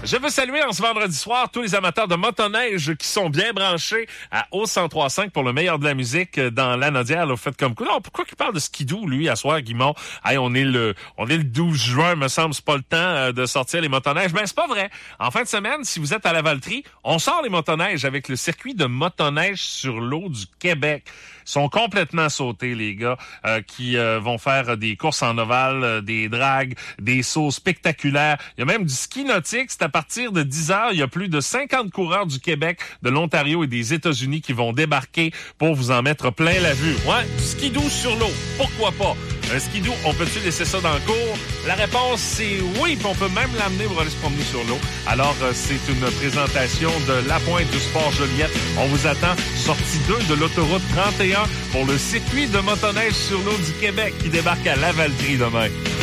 Je veux saluer en ce vendredi soir tous les amateurs de motoneige qui sont bien branchés à Haut 103.5 pour le meilleur de la musique dans l'Anaudière. Vous faites comme quoi? Non, pourquoi il parle de skidoo, lui, à soir, Guimond? Hey, on est le 12 juin, me semble, c'est pas le temps de sortir les motoneiges. Ben, c'est pas vrai. En fin de semaine, si vous êtes à la Valtrie, on sort les motoneiges avec le circuit de motoneige sur l'eau du Québec. Ils sont complètement sautés, les gars, qui vont faire des courses en ovale, des dragues, des sauts spectaculaires. Il y a même du ski nautique. C'est à partir de 10 heures. Il y a plus de 50 coureurs du Québec, de l'Ontario et des États-Unis qui vont débarquer pour vous en mettre plein la vue. Ouais, du skidoo sur l'eau. Pourquoi pas? Un skidoo, on peut-tu laisser ça dans le cours? La réponse, c'est oui, puis on peut même l'amener pour aller se promener sur l'eau. Alors, c'est une présentation de La Pointe du Sport Joliette. On vous attend, sortie 2 de l'autoroute 31 pour le circuit de motoneige sur l'eau du Québec qui débarque à Lavaltrie demain.